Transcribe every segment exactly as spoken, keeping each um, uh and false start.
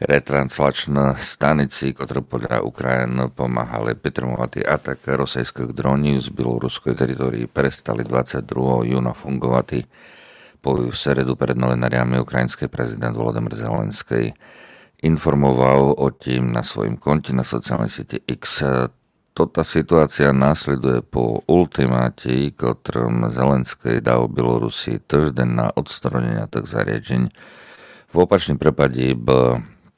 retranslačná stanici, ktoré podľa Ukrajiny pomáhali підтримувати атак російських дронів з білоруської території, перестали двадцять другого júna fungovať. Povie v seredu pred novinariami ukrajinský prezident Volodymyr Zelenský informoval o tým na svojom konte na sociálnej sieti X. Tota situácia následuje po ultimáti, ktorom Zelenský dal Bielorusii týždeň na odstranenie tak zariadení. V opačnom prípade by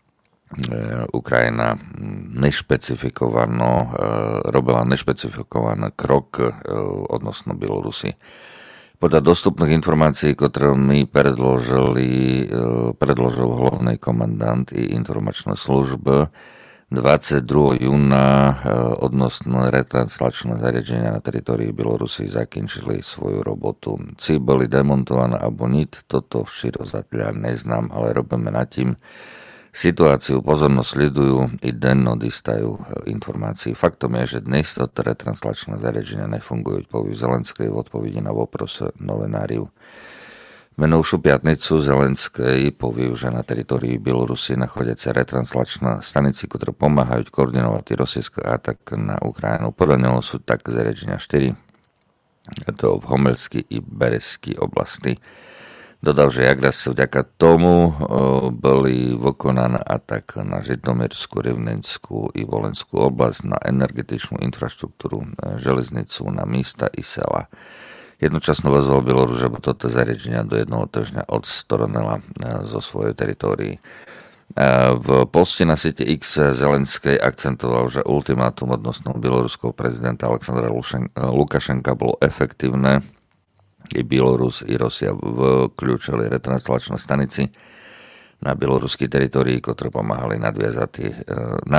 Ukrajina nešpecifikovano, robila nešpecifikovaný krok odnosno Bielorusy. Podľa dostupných informácií, ktoré mi predložili, predložil hlavný komandant i informačná služba, двадцять другого júna odnosno retranslačné zariadenia na teritórii Bielorusy zakončili svoju robotu. Či boli demontované alebo nič, toto širo zatiaľ neznám, ale robíme nad tým. Situáciu pozorno sledujú i denno dostajú informácií. Faktom je, že dnes toto retranslačné zariadenia nefungujú, povie Zelenský v odpovedi na vopros novináriu. Minulšiu piatnicu Zelenský povie, že na teritórii Bielorusy nachádzajú retranslačné stanici, ktoré pomáhajú koordinovať rosyjský atak na Ukrajinu. Podľa neho sú tak zariadenia štyri. Je to v Homelskej i Berezskej oblasti. Dodal, že jakraz vďaka tomu boli vykonané atak na Žitomírskú, Rivnenskú i Volenskú oblasť, na energetičnú infraštruktúru, železnicu, na místa i sela. Jednočasno vyzval Bielorus, že toto zariadenia do jednoho týždňa odstranila zo svojej teritórii. V poste na siete X Zelenský akcentoval, že ultimátum odnosno bieloruského prezidenta Alexandra Lukašenka bolo efektívne. I Bielorus, i Rusia vključili retranslačné stanici na bieloruskej teritórii, ktoré pomáhali nadviazati, na,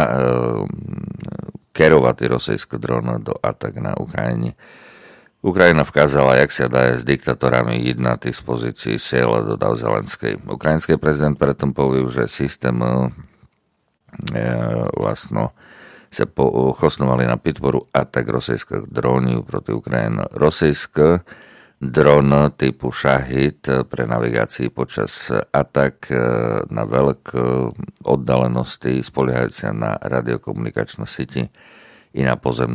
kerovati rosijské drony do atak na Ukrajine. Ukrajina vkázala, jak sa dá s diktatorami jednať z pozícií sil, dodal Zelenský. Ukrajinský prezident preto povedal, že systém e, vlastno sa pochosnovali na podporu atak rosijských dronov proti Ukrajine. Rosijské dron typu Šahid pre navigácii počas atak na veľké oddalenosti spoliehajúce na radiokomunikačné sieti i na pozemnú